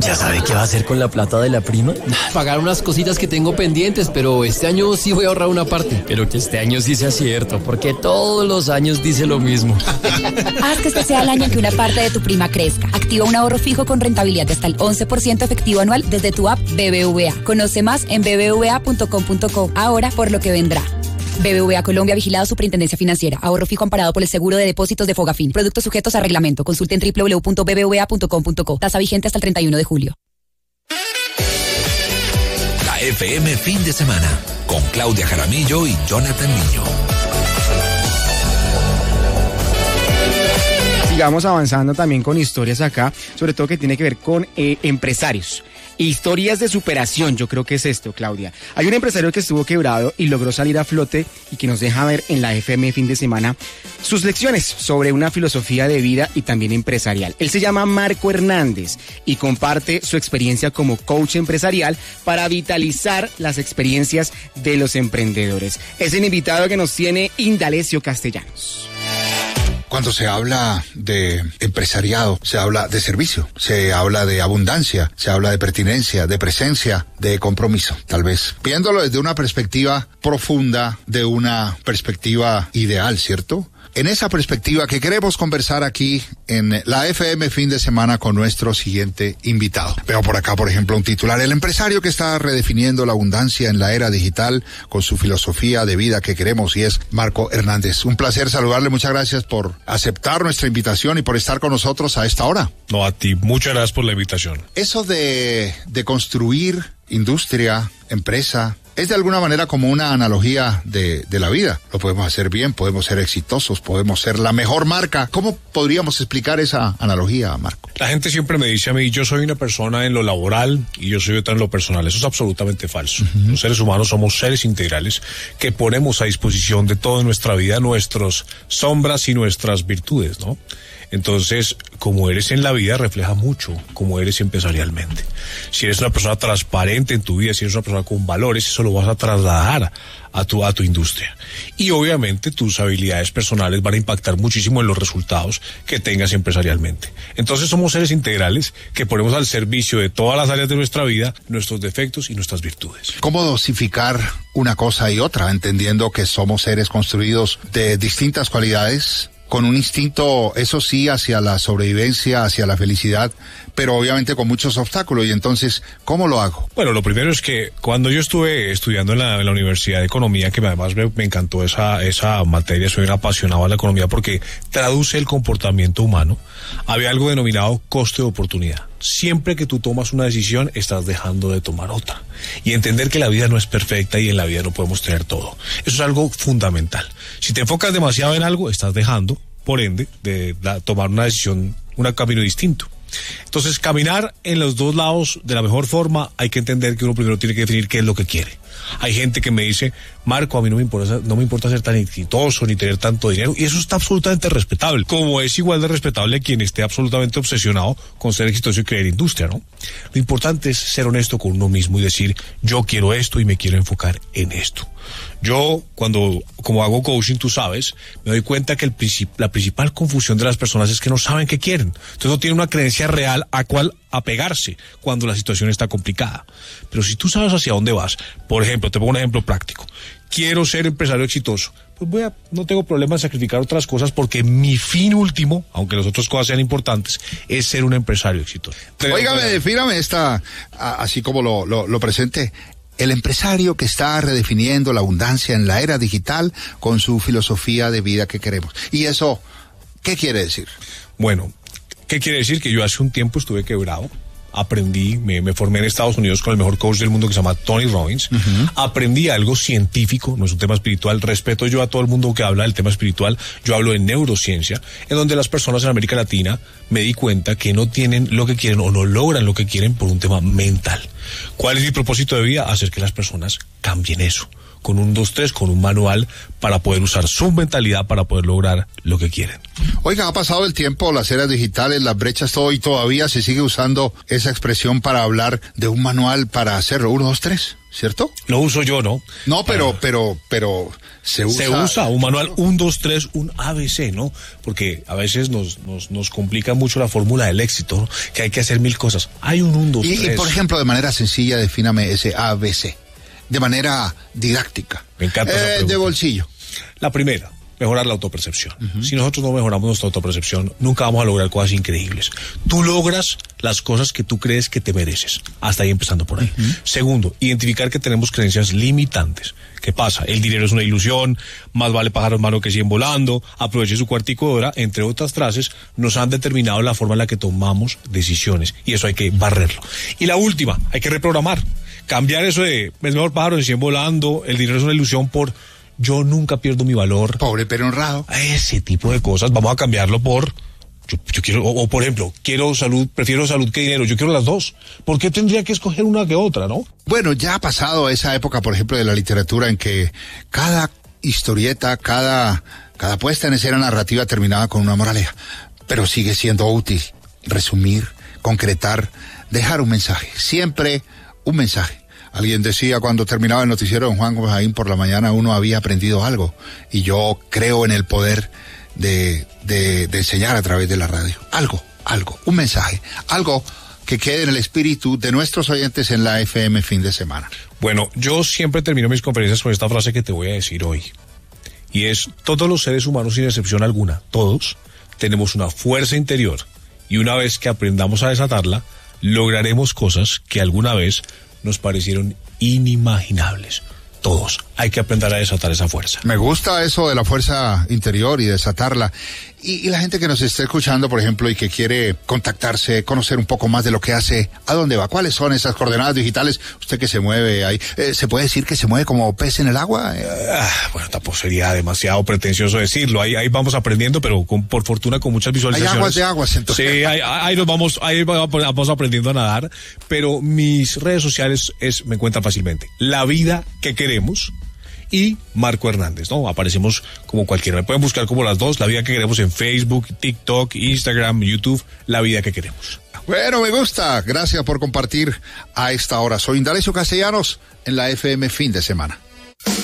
¿Ya sabe qué va a hacer con la plata de la prima? Pagar unas cositas que tengo pendientes, pero este año sí voy a ahorrar una parte. Pero que este año sí sea cierto, porque todos los años dice lo mismo. Haz que este sea el año en que una parte de tu prima crezca. Activa un ahorro fijo con rentabilidad de hasta el 11% efectivo anual desde tu app BBVA. Conoce más en bbva.com.co. Ahora por lo que vendrá. BBVA Colombia, vigilado Superintendencia Financiera. Ahorro fijo amparado por el seguro de depósitos de Fogafín. Productos sujetos a reglamento. Consulte en www.bbva.com.co. Tasa vigente hasta el 31 de julio. La FM Fin de Semana, con Claudia Jaramillo y Jonathan Niño. Sigamos avanzando también con historias acá, sobre todo que tiene que ver con empresarios. Historias de superación, yo creo que es esto, Claudia. Hay un empresario que estuvo quebrado y logró salir a flote y que nos deja ver en la FM Fin de Semana sus lecciones sobre una filosofía de vida y también empresarial. Él se llama Marco Hernández y comparte su experiencia como coach empresarial para vitalizar las experiencias de los emprendedores. Es el invitado que nos tiene Indalecio Castellanos. Cuando se habla de empresariado, se habla de servicio, se habla de abundancia, se habla de pertinencia, de presencia, de compromiso, tal vez. Viéndolo desde una perspectiva profunda, de una perspectiva ideal, ¿cierto? En esa perspectiva que queremos conversar aquí en la FM Fin de Semana con nuestro siguiente invitado. Veo por acá, por ejemplo, un titular: el empresario que está redefiniendo la abundancia en la era digital con su filosofía de vida que queremos, y es Marco Hernández. Un placer saludarle, muchas gracias por aceptar nuestra invitación y por estar con nosotros a esta hora. No, a ti, muchas gracias por la invitación. Eso de construir industria, empresa, es de alguna manera como una analogía de la vida. Lo podemos hacer bien, podemos ser exitosos, podemos ser la mejor marca. ¿Cómo podríamos explicar esa analogía, Marco? La gente siempre me dice a mí, yo soy una persona en lo laboral y yo soy otra en lo personal. Eso es absolutamente falso. Los seres humanos somos seres integrales que ponemos a disposición de toda nuestra vida nuestras sombras y nuestras virtudes, ¿no? Entonces, como eres en la vida, refleja mucho cómo eres empresarialmente. Si eres una persona transparente en tu vida, si eres una persona con valores, eso lo vas a trasladar a tu industria. Y obviamente tus habilidades personales van a impactar muchísimo en los resultados que tengas empresarialmente. Entonces somos seres integrales que ponemos al servicio de todas las áreas de nuestra vida nuestros defectos y nuestras virtudes. ¿Cómo dosificar una cosa y otra, entendiendo que somos seres construidos de distintas cualidades, con un instinto, eso sí, hacia la sobrevivencia, hacia la felicidad, pero obviamente con muchos obstáculos? Y entonces, ¿cómo lo hago? Bueno, lo primero es que cuando yo estuve estudiando en la Universidad de Economía, que además me encantó esa materia, soy un apasionado de la economía porque traduce el comportamiento humano, había algo denominado coste de oportunidad. Siempre que tú tomas una decisión, estás dejando de tomar otra. Y entender que la vida no es perfecta y en la vida no podemos tener todo. Eso es algo fundamental. Si te enfocas demasiado en algo, estás dejando, por ende, de tomar una decisión, un camino distinto. Entonces, caminar en los dos lados de la mejor forma, hay que entender que uno primero tiene que definir qué es lo que quiere. Hay gente que me dice, Marco, a mí no me importa ser tan exitoso ni tener tanto dinero, y eso está absolutamente respetable, como es igual de respetable quien esté absolutamente obsesionado con ser exitoso y crear industria, ¿no? Lo importante es ser honesto con uno mismo y decir, yo quiero esto y me quiero enfocar en esto. Yo, como hago coaching, tú sabes, me doy cuenta que la principal confusión de las personas es que no saben qué quieren. Entonces no tienen una creencia real a cuál apegarse cuando la situación está complicada. Pero si tú sabes hacia dónde vas, por ejemplo, te pongo un ejemplo práctico. Quiero ser empresario exitoso. Pues no tengo problema en sacrificar otras cosas porque mi fin último, aunque las otras cosas sean importantes, es ser un empresario exitoso. Óigame, defíname esta, así como lo presenté. El empresario que está redefiniendo la abundancia en la era digital con su filosofía de vida que queremos. ¿Y eso qué quiere decir? Bueno, ¿qué quiere decir? Que yo hace un tiempo estuve quebrado. Aprendí, me formé en Estados Unidos con el mejor coach del mundo que se llama Tony Robbins. Aprendí algo científico, no es un tema espiritual. Respeto yo a todo el mundo que habla del tema espiritual. Yo hablo de neurociencia, en donde las personas en América Latina me di cuenta que no tienen lo que quieren o no logran lo que quieren por un tema mental. ¿Cuál es mi propósito de vida? Hacer que las personas cambien eso. con un 2-3, con un manual para poder usar su mentalidad para poder lograr lo que quieren. Oiga, ha pasado el tiempo, las eras digitales, las brechas, todo, y todavía se sigue usando esa expresión para hablar de un manual para hacerlo, 1, 2, 3, ¿cierto? Lo uso yo, ¿no? No, pero se usa. Se usa un manual 1, 2, 3, un ABC, ¿no? Porque a veces nos complica mucho la fórmula del éxito, ¿no? Que hay que hacer 1000 cosas. Hay un 1, 2, 3. Y por ejemplo, de manera sencilla, defíname ese ABC. De manera didáctica. Me encanta esa pregunta. De bolsillo. La primera, mejorar la autopercepción. Si nosotros no mejoramos nuestra autopercepción, nunca vamos a lograr cosas increíbles. Tú logras las cosas que tú crees que te mereces. Hasta ahí, empezando por ahí. Segundo, identificar que tenemos creencias limitantes. ¿Qué pasa? El dinero es una ilusión, más vale pájaro en mano que 100 volando, aproveche su cuartico de hora, entre otras frases, nos han determinado la forma en la que tomamos decisiones. Y eso hay que barrerlo. Y la última, hay que reprogramar. Cambiar eso de, es mejor pájaro en 100 volando, el dinero es una ilusión, por yo nunca pierdo mi valor. Pobre pero honrado. Ese tipo de cosas, vamos a cambiarlo por, yo quiero, o por ejemplo, quiero salud, prefiero salud que dinero, yo quiero las dos. ¿Por qué tendría que escoger una que otra, no? Bueno, ya ha pasado esa época, por ejemplo, de la literatura en que cada historieta, cada puesta en escena narrativa terminaba con una moraleja. Pero sigue siendo útil resumir, concretar, dejar un mensaje. Siempre un mensaje. Alguien decía cuando terminaba el noticiero de Juan Jaín por la mañana, uno había aprendido algo. Y yo creo en el poder de enseñar a través de la radio. Algo, un mensaje, algo que quede en el espíritu de nuestros oyentes en la FM fin de semana. Bueno, yo siempre termino mis conferencias con esta frase que te voy a decir hoy. Y es, todos los seres humanos, sin excepción alguna, todos, tenemos una fuerza interior. Y una vez que aprendamos a desatarla, lograremos cosas que alguna vez nos parecieron inimaginables. Todos. Hay que aprender a desatar esa fuerza. Me gusta eso de la fuerza interior y desatarla. Y la gente que nos esté escuchando, por ejemplo, y que quiere contactarse, conocer un poco más de lo que hace, ¿a dónde va? ¿Cuáles son esas coordenadas digitales? Usted que se mueve ahí, ¿se puede decir que se mueve como pez en el agua? Bueno, tampoco sería demasiado pretencioso decirlo. Ahí vamos aprendiendo, pero por fortuna con muchas visualizaciones. Hay aguas de aguas, entonces. Sí, ahí vamos aprendiendo a nadar. Pero mis redes sociales me encuentran fácilmente. La vida que queremos y Marco Hernández, ¿no? Aparecemos como cualquiera. Me pueden buscar como las dos, La Vida que Queremos, en Facebook, TikTok, Instagram, YouTube, La Vida que Queremos. Bueno, me gusta. Gracias por compartir a esta hora. Soy Indalecio Castellanos en la FM fin de semana.